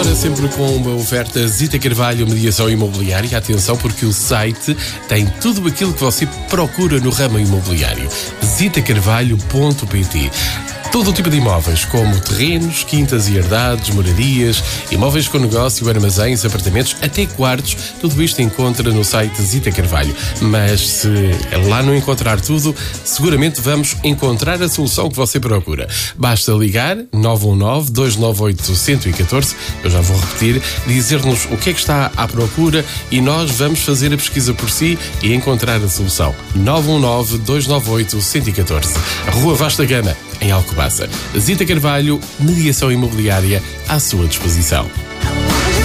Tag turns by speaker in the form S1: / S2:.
S1: hora, sempre com uma oferta Zita Carvalho, mediação imobiliária. Atenção, porque o site tem tudo aquilo que você procura no ramo imobiliário. zitacarvalho.pt. Todo o tipo de imóveis, como terrenos, quintas e herdades, moradias, imóveis com negócio, armazéns, apartamentos, até quartos, tudo isto encontra no site Zita Carvalho. Mas se lá não encontrar tudo, seguramente vamos encontrar a solução que você procura. Basta ligar 919-298-114, eu já vou repetir, dizer-nos o que é que está à procura e nós vamos fazer a pesquisa por si e encontrar a solução. 919-298-114, Rua Vasta Gama, em Alcobaça. Zita Carvalho, mediação imobiliária à sua disposição.